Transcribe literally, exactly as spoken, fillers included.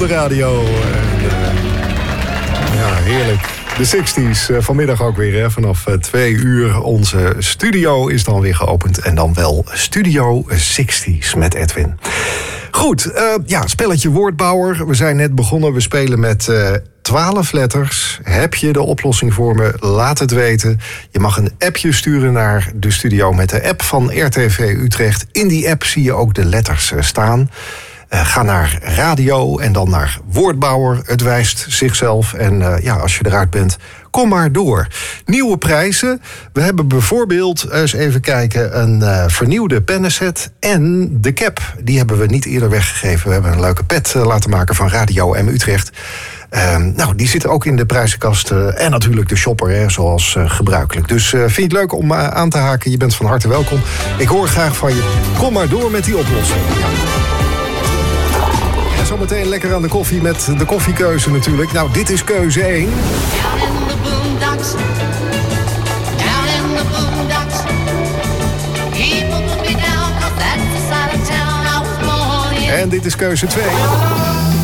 de radio. En, uh, ja, heerlijk. De zestig's, uh, vanmiddag ook weer, hè, vanaf uh, twee uur. Onze studio is dan weer geopend. En dan wel Studio zestig's met Edwin. Goed, uh, ja, spelletje woordbouwer. We zijn net begonnen. We spelen met uh, twaalf letters. Heb je de oplossing voor me? Laat het weten. Je mag een appje sturen naar de studio met de app van R T V Utrecht. In die app zie je ook de letters uh, staan. Uh, ga naar radio en dan naar woordbouwer. Het wijst zichzelf. En uh, ja, als je eruit bent, kom maar door. Nieuwe prijzen. We hebben bijvoorbeeld, eens even kijken, een uh, vernieuwde pennenset. En de cap, die hebben we niet eerder weggegeven. We hebben een leuke pet uh, laten maken van Radio M Utrecht. Uh, nou, die zit ook in de prijzenkast. Uh, en natuurlijk de shopper, hè, zoals uh, gebruikelijk. Dus uh, vind je het leuk om uh, aan te haken? Je bent van harte welkom. Ik hoor graag van je. Kom maar door met die oplossing. Ja. Zometeen lekker aan de koffie met de koffiekeuze natuurlijk. Nou, dit is keuze één. En dit is keuze twee.